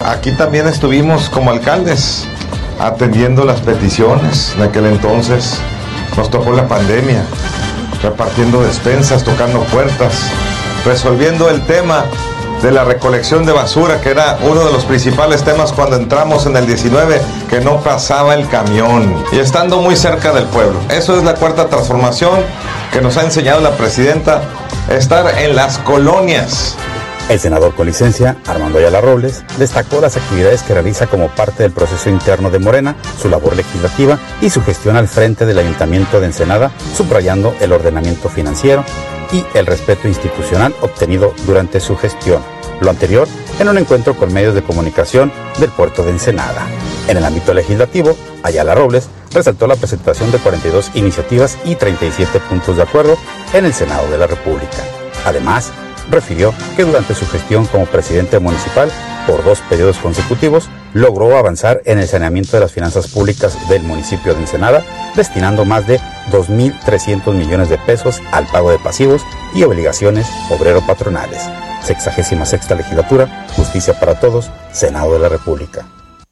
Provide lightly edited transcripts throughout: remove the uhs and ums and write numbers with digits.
aquí también estuvimos como alcaldes atendiendo las peticiones. En aquel entonces nos tocó la pandemia, repartiendo despensas, tocando puertas, resolviendo el tema de la recolección de basura, que era uno de los principales temas cuando entramos en el 19, que no pasaba el camión, y estando muy cerca del pueblo. Eso es la cuarta transformación que nos ha enseñado la presidenta, estar en las colonias. El senador con licencia, Armando Ayala Robles, destacó las actividades que realiza como parte del proceso interno de Morena, su labor legislativa y su gestión al frente del Ayuntamiento de Ensenada, subrayando el ordenamiento financiero y el respeto institucional obtenido durante su gestión. Lo anterior en un encuentro con medios de comunicación del puerto de Ensenada. En el ámbito legislativo, Ayala Robles resaltó la presentación de 42 iniciativas y 37 puntos de acuerdo en el Senado de la República. Además, refirió que durante su gestión como presidente municipal, por 2 periodos consecutivos, logró avanzar en el saneamiento de las finanzas públicas del municipio de Ensenada, destinando más de 2.300 millones de pesos al pago de pasivos y obligaciones obrero-patronales. 66ª legislatura, Justicia para Todos, Senado de la República.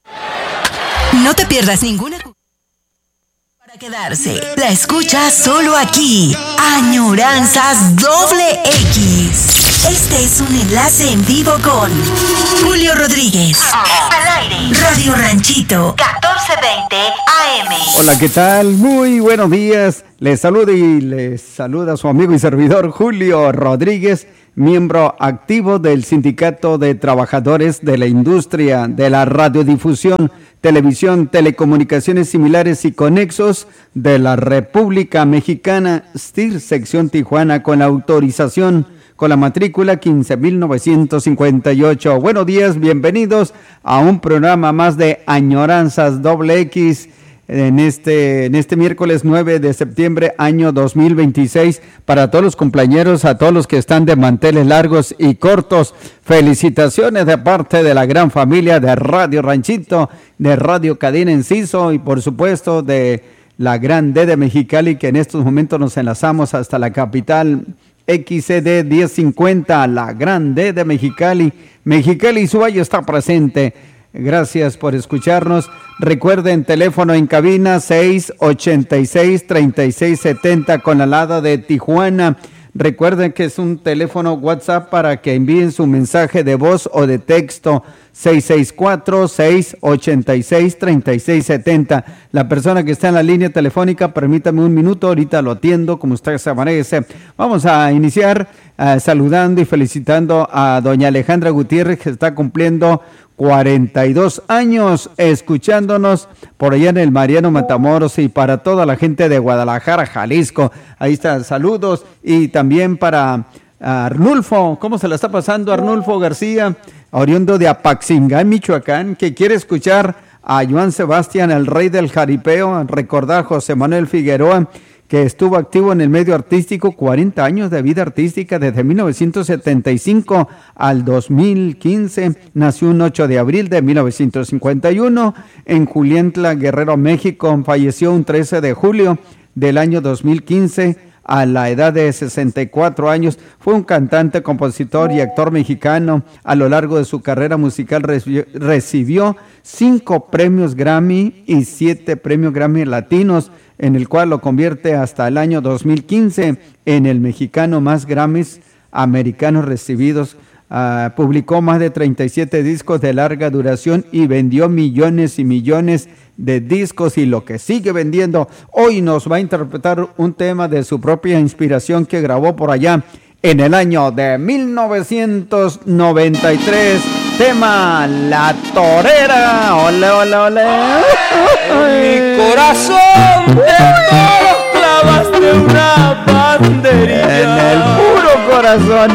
No te pierdas ninguna para quedarse. La escuchas solo aquí. Añoranzas X. Este es un enlace en vivo con Julio Rodríguez. Al aire. Radio Ranchito, 1420 AM. Hola, ¿qué tal? Muy buenos días. Les saluda su amigo y servidor Julio Rodríguez, miembro activo del Sindicato de Trabajadores de la Industria de la Radiodifusión, Televisión, Telecomunicaciones Similares y Conexos de la República Mexicana, STIR, sección Tijuana, con la autorización con la matrícula 15.958. Buenos días, bienvenidos a un programa más de Añoranzas X en este miércoles 9 de septiembre, año 2026. Para todos los cumpleañeros, a todos los que están de manteles largos y cortos, felicitaciones de parte de la gran familia de Radio Ranchito, de Radio Cadena Enciso y por supuesto de la Gran D de Mexicali, que en estos momentos nos enlazamos hasta la capital XCD 1050, la Gran D de Mexicali. Mexicali y Subayo está presente. Gracias por escucharnos. Recuerden, teléfono en cabina 686-3670 con la alada de Tijuana. Recuerden que es un teléfono WhatsApp para que envíen su mensaje de voz o de texto. 664-686-3670. La persona que está en la línea telefónica, permítame un minuto, ahorita lo atiendo como usted se merece. Vamos a iniciar saludando y felicitando a doña Alejandra Gutiérrez, que está cumpliendo 42 años escuchándonos por allá en el Mariano Matamoros, y para toda la gente de Guadalajara, Jalisco. Ahí están, saludos. Y también para Arnulfo, ¿cómo se la está pasando Arnulfo García, oriundo de Apaxingán, Michoacán, que quiere escuchar a Joan Sebastián, el rey del jaripeo, recordar a José Manuel Figueroa, que estuvo activo en el medio artístico, 40 años de vida artística, desde 1975 al 2015, nació un 8 de abril de 1951 en Juliantla, Guerrero, México, falleció un 13 de julio del año 2015, a la edad de 64 años, fue un cantante, compositor y actor mexicano. A lo largo de su carrera musical recibió 5 premios Grammy y 7 premios Grammy latinos, en el cual lo convierte hasta el año 2015 en el mexicano más Grammys americanos recibidos. Publicó más de 37 discos de larga duración y vendió millones y millones de discos, y lo que sigue vendiendo. Hoy nos va a interpretar un tema de su propia inspiración que grabó por allá en el año de 1993. Tema La Torera. Ole, ole, ole. En mi corazón te clavaste una banderilla. En el puro corazón.